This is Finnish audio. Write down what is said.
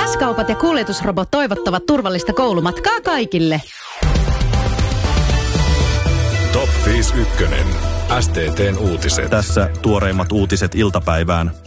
S-kaupat ja kuljetusrobot toivottavat turvallista koulumatkaa kaikille. Top 51. STT:n uutiset. Tässä tuoreimmat uutiset iltapäivään.